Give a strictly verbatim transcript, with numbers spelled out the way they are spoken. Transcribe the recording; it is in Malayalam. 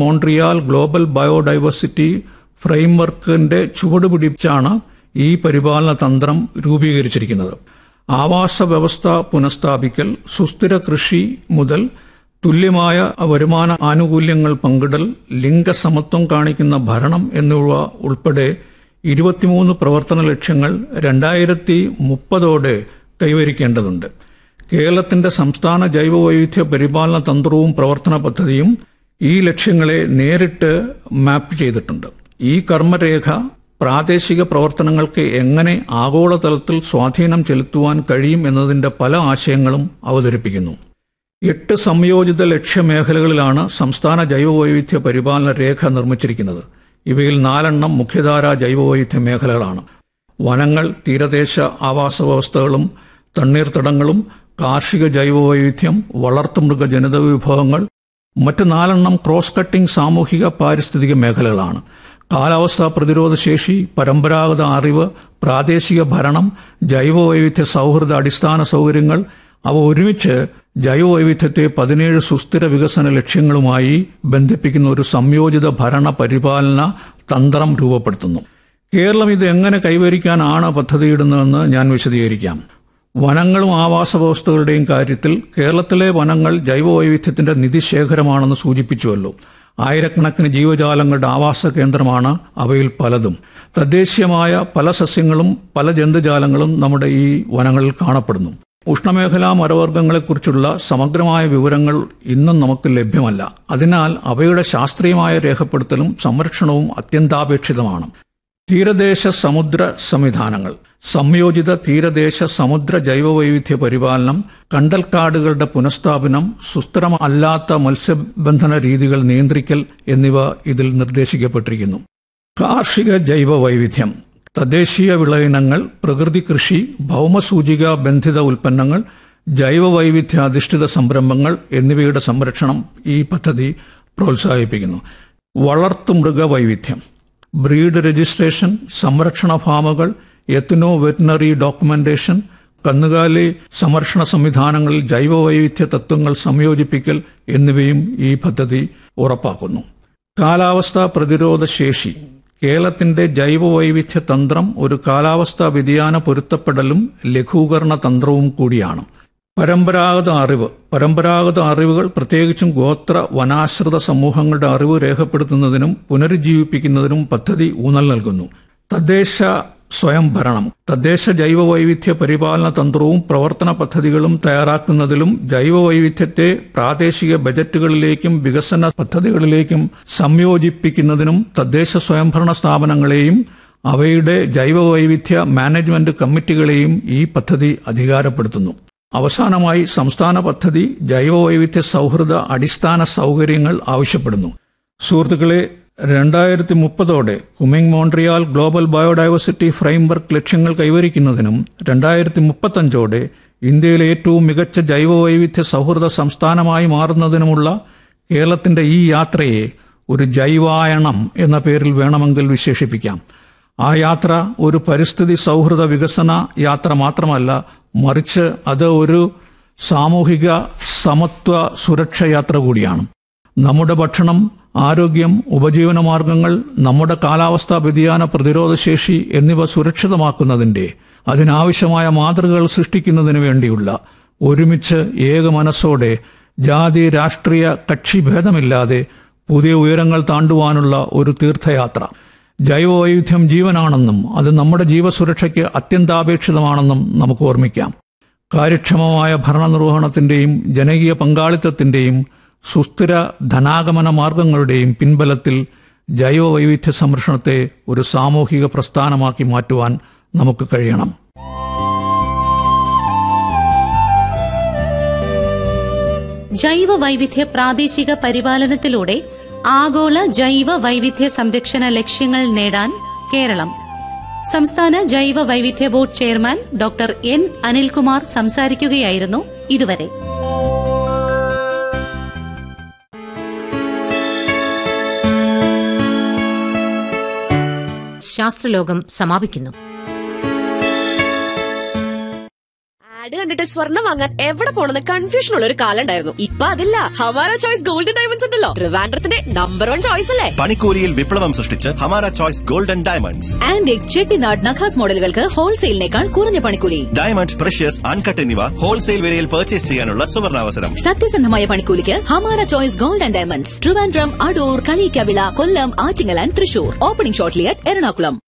മോൺട്രിയാൽ ഗ്ലോബൽ ബയോഡൈവേഴ്സിറ്റി ഫ്രെയിംവർക്കിന്റെ ചുവട് പിടിച്ചാണ് ഈ പരിപാലന തന്ത്രം രൂപീകരിച്ചിരിക്കുന്നത്. ആവാസ വ്യവസ്ഥ പുനഃസ്ഥാപിക്കൽ, സുസ്ഥിര കൃഷി മുതൽ തുല്യമായ വരുമാന ആനുകൂല്യങ്ങൾ പങ്കിടൽ, ലിംഗസമത്വം കാണിക്കുന്ന ഭരണം എന്നിവ ഉൾപ്പെടെ ഇരുപത്തിമൂന്ന് പ്രവർത്തന ലക്ഷ്യങ്ങൾ രണ്ടായിരത്തി മുപ്പതോടെ കൈവരിക്കേണ്ടതുണ്ട്. കേരളത്തിന്റെ സംസ്ഥാന ജൈവവൈവിധ്യ പരിപാലന തന്ത്രവും പ്രവർത്തന പദ്ധതിയും ഈ ലക്ഷ്യങ്ങളെ നേരിട്ട് മാപ്പ് ചെയ്തിട്ടുണ്ട്. ഈ കർമ്മരേഖ പ്രാദേശിക പ്രവർത്തനങ്ങൾക്ക് എങ്ങനെ ആഗോളതലത്തിൽ സ്വാധീനം ചെലുത്തുവാൻ കഴിയും എന്നതിന്റെ പല ആശയങ്ങളും അവതരിപ്പിക്കുന്നു. എട്ട് സംയോജിത ലക്ഷ്യമേഖലകളിലാണ് സംസ്ഥാന ജൈവവൈവിധ്യ പരിപാലന രേഖ നിർമ്മിച്ചിരിക്കുന്നത്. ഇവയിൽ നാലെണ്ണം മുഖ്യധാരാ ജൈവവൈവിധ്യ മേഖലകളാണ്. വനങ്ങൾ, തീരദേശ ആവാസ വ്യവസ്ഥകളും തണ്ണീർത്തടങ്ങളും, കാർഷിക ജൈവവൈവിധ്യം, വളർത്തുമൃഗജനിത വിഭവങ്ങൾ. മറ്റ് നാലെണ്ണം ക്രോസ് കട്ടിംഗ് സാമൂഹിക പാരിസ്ഥിതിക മേഖലകളാണ്. കാലാവസ്ഥാ പ്രതിരോധ ശേഷി, പരമ്പരാഗത അറിവ്, പ്രാദേശിക ഭരണം, ജൈവവൈവിധ്യ സൗഹൃദ അടിസ്ഥാന സൗകര്യങ്ങൾ. അവ ഒരുമിച്ച് ജൈവവൈവിധ്യത്തെ പതിനേഴ് സുസ്ഥിര വികസന ലക്ഷ്യങ്ങളുമായി ബന്ധിപ്പിക്കുന്ന ഒരു സംയോജിത ഭരണ പരിപാലന തന്ത്രം രൂപപ്പെടുത്തുന്നു. കേരളം ഇത് എങ്ങനെ കൈവരിക്കാനാണ് പദ്ധതിയിടുന്നതെന്ന് ഞാൻ വിശദീകരിക്കാം. വനങ്ങളും ആവാസ വ്യവസ്ഥകളുടെയും കാര്യത്തിൽ കേരളത്തിലെ വനങ്ങൾ ജൈവവൈവിധ്യത്തിന്റെ നിധിശേഖരമാണെന്ന് സൂചിപ്പിച്ചുവല്ലോ. ആയിരക്കണക്കിന് ജീവജാലങ്ങളുടെ ആവാസ കേന്ദ്രമാണ് അവയിൽ പലതും. തദ്ദേശീയമായ പല സസ്യങ്ങളും പല ജന്തുജാലങ്ങളും നമ്മുടെ ഈ വനങ്ങളിൽ കാണപ്പെടുന്നു. ഉഷ്ണമേഖലാ മരവർഗ്ഗങ്ങളെക്കുറിച്ചുള്ള സമഗ്രമായ വിവരങ്ങൾ ഇന്നും നമുക്ക് ലഭ്യമല്ല. അതിനാൽ അവയുടെ ശാസ്ത്രീയമായ രേഖപ്പെടുത്തലും സംരക്ഷണവും അത്യന്താപേക്ഷിതമാണ്. തീരദേശ സമുദ്ര സംവിധാനങ്ങൾ, സംയോജിത തീരദേശ സമുദ്ര ജൈവവൈവിധ്യ പരിപാലനം, കണ്ടൽക്കാടുകളുടെ പുനഃസ്ഥാപനം, സുസ്ഥിരമല്ലാത്ത മത്സ്യബന്ധന രീതികൾ നിയന്ത്രിക്കൽ എന്നിവ ഇതിൽ നിർദ്ദേശിക്കപ്പെട്ടിരിക്കുന്നു. കാർഷിക ജൈവവൈവിധ്യം, തദ്ദേശീയ വിളയിനങ്ങൾ, പ്രകൃതി കൃഷി, ഭൗമസൂചിക ബന്ധിത ഉൽപ്പന്നങ്ങൾ, ജൈവവൈവിധ്യ അധിഷ്ഠിത സംരംഭങ്ങൾ എന്നിവയുടെ സംരക്ഷണം ഈ പദ്ധതി പ്രോത്സാഹിപ്പിക്കുന്നു. വളർത്തുമൃഗവൈവിധ്യം, ബ്രീഡ് രജിസ്ട്രേഷൻ, സംരക്ഷണ ഫാമുകൾ, എത്നോ വെറ്റിനറി ഡോക്യുമെന്റേഷൻ, കന്നുകാലി സംരക്ഷണ സംവിധാനങ്ങളിൽ ജൈവവൈവിധ്യ തത്വങ്ങൾ സംയോജിപ്പിക്കൽ എന്നിവയും ഈ പദ്ധതി ഉറപ്പാക്കുന്നു. കാലാവസ്ഥാ പ്രതിരോധ ശേഷി, കേരളത്തിന്റെ ജൈവവൈവിധ്യ തന്ത്രം ഒരു കാലാവസ്ഥാ വ്യതിയാന പൊരുത്തപ്പെടലും ലഘൂകരണ തന്ത്രവും കൂടിയാണ്. പരമ്പരാഗത അറിവ്, പരമ്പരാഗത അറിവുകൾ പ്രത്യേകിച്ചും ഗോത്ര വനാശ്രിത സമൂഹങ്ങളുടെ അറിവ് രേഖപ്പെടുത്തുന്നതിനും പുനരുജ്ജീവിപ്പിക്കുന്നതിനും പദ്ധതി ഊന്നൽ നൽകുന്നു. തദ്ദേശ സ്വയംഭരണം, തദ്ദേശ ജൈവവൈവിധ്യ പരിപാലന തന്ത്രവും പ്രവർത്തന പദ്ധതികളും തയ്യാറാക്കുന്നതിലും ജൈവവൈവിധ്യത്തെ പ്രാദേശിക ബജറ്റുകളിലേക്കും വികസന പദ്ധതികളിലേക്കും സംയോജിപ്പിക്കുന്നതിനും തദ്ദേശ സ്വയംഭരണ സ്ഥാപനങ്ങളെയും അവയുടെ ജൈവവൈവിധ്യ മാനേജ്മെന്റ് കമ്മിറ്റികളെയും ഈ പദ്ധതി അധികാരപ്പെടുത്തുന്നു. അവസാനമായി സംസ്ഥാന പദ്ധതി ജൈവവൈവിധ്യ സൗഹൃദ അടിസ്ഥാന സൗകര്യങ്ങൾ ആവശ്യപ്പെടുന്നു. സുഹൃത്തുക്കളെ, രണ്ടായിരത്തി മുപ്പതോടെ കുമിംഗ് മോൺട്രിയാൽ ഗ്ലോബൽ ബയോഡൈവേഴ്സിറ്റി ഫ്രെയിംവർക്ക് ലക്ഷ്യങ്ങൾ കൈവരിക്കുന്നതിനും രണ്ടായിരത്തി മുപ്പത്തഞ്ചോടെ ഇന്ത്യയിലെ ഏറ്റവും മികച്ച ജൈവവൈവിധ്യ സൗഹൃദ സംസ്ഥാനമായി മാറുന്നതിനുമുള്ള കേരളത്തിന്റെ ഈ യാത്രയെ ഒരു ജൈവായണം എന്ന പേരിൽ വേണമെങ്കിൽ വിശേഷിപ്പിക്കാം. ആ യാത്ര ഒരു പരിസ്ഥിതി സൗഹൃദ വികസന യാത്ര മാത്രമല്ല, മറിച്ച് അത് ഒരു സാമൂഹിക സമത്വ സുരക്ഷ യാത്ര കൂടിയാണ്. നമ്മുടെ ഭക്ഷണം, ആരോഗ്യം, ഉപജീവനമാർഗങ്ങൾ, നമ്മുടെ കാലാവസ്ഥാ വ്യതിയാന പ്രതിരോധശേഷി എന്നിവ സുരക്ഷിതമാക്കുന്നതിന്റെ, അതിനാവശ്യമായ മാതൃകകൾ സൃഷ്ടിക്കുന്നതിനു വേണ്ടിയുള്ള ഒരുമിച്ച് ഏക മനസ്സോടെ ജാതി രാഷ്ട്രീയ കക്ഷിഭേദമില്ലാതെ പുതിയ ഉയരങ്ങൾ താണ്ടുവാനുള്ള ഒരു തീർത്ഥയാത്ര. ജൈവവൈവിധ്യം ജീവനാണെന്നും അത് നമ്മുടെ ജീവസുരക്ഷയ്ക്ക് അത്യന്താപേക്ഷിതമാണെന്നും നമുക്ക് ഓർമ്മിക്കാം. കാര്യക്ഷമമായ ഭരണനിർവഹണത്തിന്റെയും ജനകീയ പങ്കാളിത്തത്തിന്റെയും സുസ്ഥിര ധനാഗമന മാർഗങ്ങളുടെയും പിൻബലത്തിൽ ജൈവവൈവിധ്യ സംരക്ഷണത്തെ ഒരു സാമൂഹിക പ്രസ്ഥാനമാക്കി മാറ്റുവാൻ നമുക്ക് കഴിയണം. ജൈവ വൈവിധ്യ പ്രാദേശിക പരിപാലനത്തിലൂടെ ആഗോള ജൈവ വൈവിധ്യ സംരക്ഷണ ലക്ഷ്യങ്ങൾ നേടാൻ കേരളം. സംസ്ഥാന ജൈവ വൈവിധ്യ board chairman doctor N Anilkumar സംസാരിക്കുകയായിരുന്നു ഇതുവരെ. ശാസ്ത്രലോകം സമാപിക്കുന്നു. ആഡ് കണ്ടിട്ട് സ്വർണ്ണം വാങ്ങാൻ എവിടെ പോണെന്ന് കൺഫ്യൂഷൻ ഉള്ള ഒരു കാലം ഉണ്ടായിരുന്നു. ഇപ്പൊ അതില്ല. ഹമാര ചോയ്സ് ഗോൾഡൻ ഡയമണ്ട്സ് ഉണ്ടല്ലോ, ട്രിവാൻഡ്രത്തിന്റെ നമ്പർ വൺ ചോയ്സ് അല്ലേ. പണിക്കൂലിയിൽ വിപ്ലവം സൃഷ്ടിച്ച് Hamara choice golden diamonds. Antique Chettinad നഖാസ് മോഡലുകൾക്ക് ഹോൾസെയിലിനേക്കാൾ കുറഞ്ഞ പണിക്കൂലി. ഡയമണ്ട്, പ്രഷ്യസ്, അൺകട്ട് എന്നിവ ഹോൾസെയിൽ വിലയിൽ പർച്ചേസ് ചെയ്യാനുള്ള സുവർണാവസരം. സത്യസന്ധമായ പണിക്കൂലിക്ക് Hamara choice golden diamonds. Trivandrum, Adoor, Kaliyikkavila, Kollam, Attingal and Thrissur. Opening shortly at Ernakulam.